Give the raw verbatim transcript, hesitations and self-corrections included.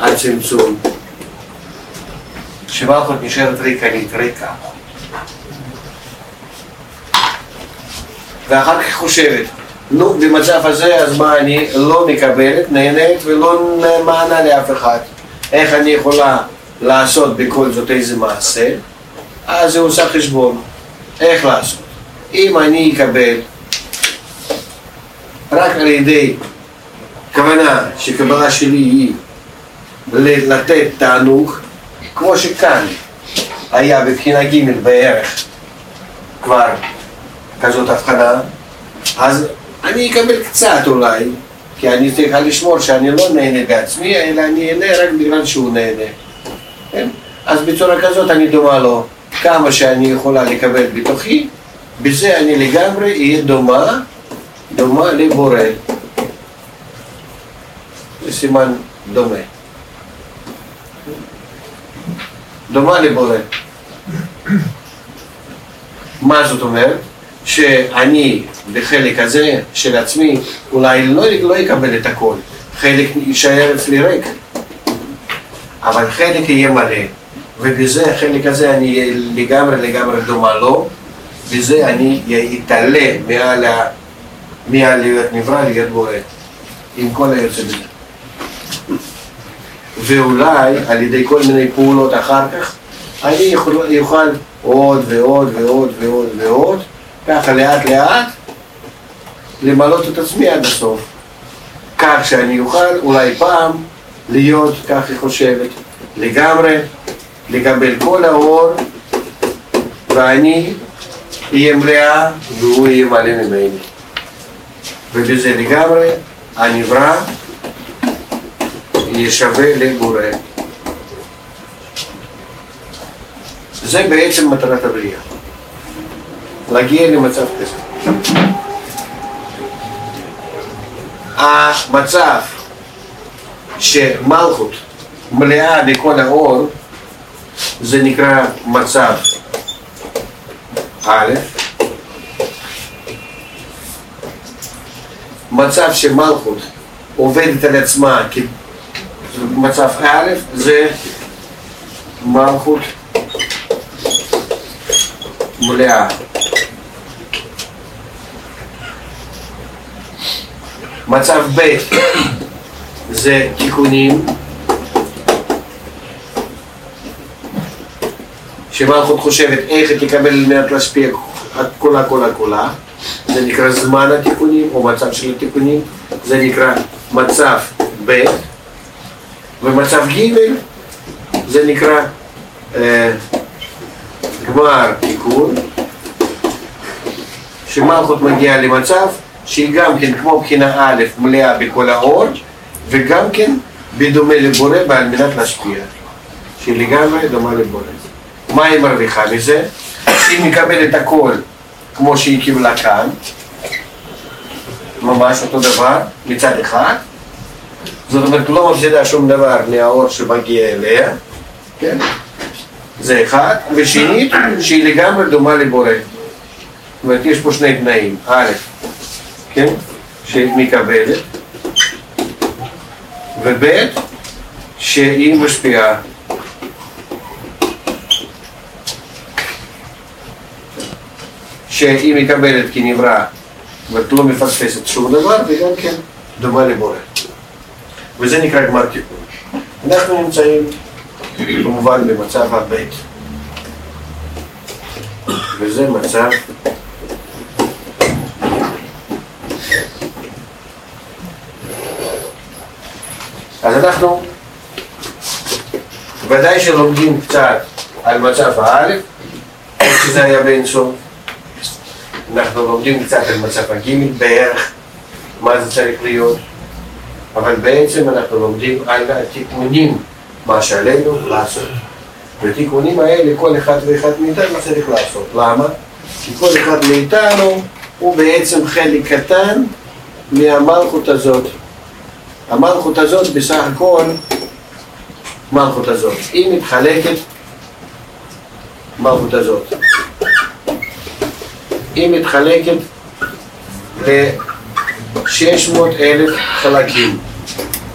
הצמצום, שמלכות נשארת ריקנית, ריקה. ואחר כך חושבת, נו, במצב הזה, אז מה אני לא מקבלת, נהנית ולא מענה לאף אחד. איך אני יכולה לעשות בכל זאת איזה מעשה? אז זה עושה חשבון. איך לעשות? אם אני אקבל רק על ידי כוונה שקבלה שלי היא לתת תענוג, כמו שכאן היה בבחינה ג' בערך כבר כזאת הבחנה, אז אני אקבל קצת אולי, כי אני צריכה לשמור שאני לא נהנה בעצמי, אלא אני אהנה רק בגלל שהוא נהנה. כן? אז בצורה כזאת אני דומה לו, כמה שאני יכולה לקבל בתוכי, בזה אני לגמרי אהיה דומה, דומה לבורא. זה סימן דומה. דומה לבורא. מה זאת אומרת? שאני בחלק הזה של עצמי אולי לא, לא יקבל את הכל, חלק יישאר אצלי ריק, אבל חלק יהיה מלא, ובזה החלק הזה אני אהיה לגמרי לגמרי דומה לו, בזה אני אתעלה מעל, מעל להיות נברא להיות בורא, עם כל היוצא בזה. ואולי על ידי כל מיני פעולות אחר כך אני יכול, יוכל עוד ועוד ועוד ועוד ועוד ככה לאט לאט למלות את עצמי עד הסוף, כך שאני אוכל אולי פעם להיות, כך היא חושבת, לגמרי לקבל כל האור, ואני אהיה מלאה והוא יהיה מלא ממני, ובזה לגמרי הנברא יהיה שווה לבורא. זה בעצם מטרת הבריאה, להגיע למצב כזה. המצב שמלכות מלאה בכל האור, זה נקרא מצב א'. מצב שמלכות עובדת על עצמה כמצב א', זה מלכות מלאה. מצב ב' זה תיקונים, שמלכות חושבת איך היא תקבל על מנת להשפיע כולה כולה כולה, זה נקרא זמן התיקונים או מצב של התיקונים, זה נקרא מצב ב'. ומצב ג' זה נקרא אה, גמר תיקון, שמלכות מגיעה למצב שהיא גם כן כמו בחינה א' מלאה בכל האור, וגם כן בדומה לבורא בעל מנת להשפיע, שהיא לגמרי דומה לבורא. מה היא מרוויחה מזה? היא מקבלת הכל כמו שהיא קיבלה כאן, ממש אותו דבר מצד אחד, זאת אומרת לא מפסידה שום דבר מהאור שמגיע אליה, כן? זה אחד. ושנית, שהיא לגמרי דומה לבורא. זאת אומרת, יש פה שני תנאים. א', כן? שהיא מקבלת, וב', שהיא משפיעה. שהיא מקבלת כנברא, ואת לא מפספסת שום דבר, וגם כן דומה לבורא. וזה נקרא גמר תיקון. אנחנו נמצאים כמובן במצב הבית, וזה מצב אז אנחנו ודאי שלומדים קצת על מצב האלף, שזה היה בין סוף. אנחנו לומדים קצת על מצב הגימל בערך, מה זה צריך להיות, אבל בעצם אנחנו לומדים על התיקונים, מה שעלינו לעשות. והתיקונים האלה כל אחד ואחד מאיתנו צריך לעשות. למה? כי כל אחד מאיתנו הוא בעצם חלק קטן מהמלכות הזאת. המלכות הזאת בסך הכל, מלכות הזאת, היא מתחלקת, מלכות הזאת, היא מתחלקת ל-שש מאות אלף חלקים.